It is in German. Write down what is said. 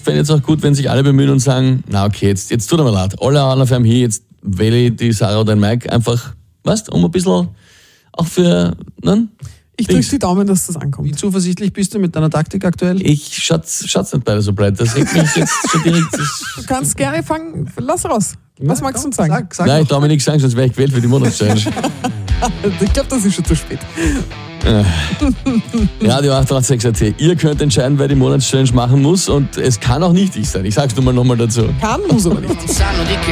fände jetzt auch gut, wenn sich alle bemühen und sagen, na okay, jetzt tut er mir leid. Alle anderen auf einem hier, jetzt wähle ich die Sarah oder den Mike einfach, weißt, um ein bisschen auch für, ne? Ich drücke die Daumen, dass das ankommt. Wie zuversichtlich bist du mit deiner Taktik aktuell? Ich schaut's nicht beide so breit. Das regt mich jetzt schon direkt. Du kannst gerne fangen, lass raus. Was magst du uns sagen? Sag Nein, ich darf mir nichts sagen, sonst wäre ich gewählt für die Monatschallenge. Ich glaube, das ist schon zu spät. Radio 886 AT. Ihr könnt entscheiden, wer die Monatschallenge machen muss und es kann auch nicht ich sein. Ich sag's nur mal nochmal dazu. Kann, muss aber nicht. Sanno di che